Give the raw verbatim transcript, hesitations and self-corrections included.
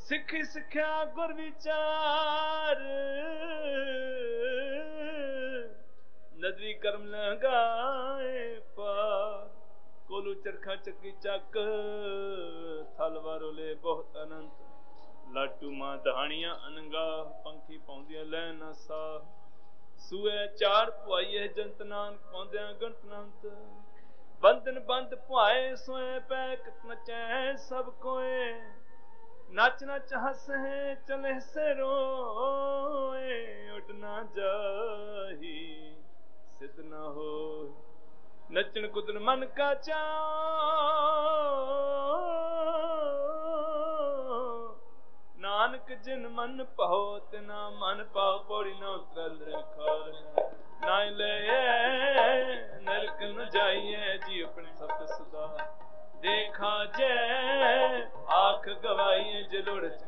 ਸਿੱਖੀ ਸਿੱਖਿਆ ਗੁਰ ਵਿਚਾਰ, ਨਦਰੀ ਕਰਮ ਲਗਾਏ ਪਾਰ। ਕੋਲੂ ਚਰਖਾ ਚੱਕੀ ਚੱਕ, ਥਲ ਵਾਰੋਲੇ ਬਹੁਤ ਅਨੰਤ। ਲਾਟੂ ਮਾਂ ਦਹਾਣੀਆਂ ਅਨੰਗਾ, ਪੰਖੀ ਪਾਉਂਦੀਆਂ ਲੈ ਨਾ ਸਾਹ। ਸੂਏ ਚਾਰ ਪੁਆਈਏ ਜੰਤ ਨਾਨਕ, ਪਾਉਂਦਿਆਂ ਗਣਤ ਨੰਤ। ਬੰਧਨ ਬੰਦ ਪੁਆਏ ਸੋਏ, ਪੈ ਕਿਤ ਨਚੈ ਸਭ ਕੋਏ। ਨੱਚ ਨੱਚ ਹੱਸੇ ਚਲੇ ਸੇ ਰੋਏ, ਉੱਡ ਨਾ ਜਾਹੀ ਸਿੱਧ ਨਾ ਹੋਏ। ਨੱਚਣ ਕੁੱਦਣ ਮਨ ਕਾ ਚਾਉ, ਨਾਨਕ ਜਿਨ ਮਨ ਭਾਉ ਤਿਨਾ ਮਨ ਭਾਉ। ਪੌੜੀ ਨਾ ਉਤਰਲ ਖਾਰ, ਨਾ ਲਏ ਨਰਕ ਨ ਜਾਈਏ। ਜੀ ਆਪਣੇ ਸਤ ਸਦਾ ਦੇਖਾ ਜੈ, ਆਖ ਗਵਾਈਏ ਜੇ ਲੋੜ